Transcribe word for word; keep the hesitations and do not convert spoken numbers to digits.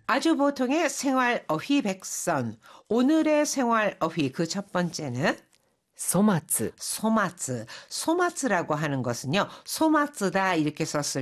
아주 보통의 생활 어휘 백선. 오늘의 생활 어휘 그 첫 번째는 粗末 소마츠. 소마츠라고 하는 것은요. 소마츠다 이렇게 썼을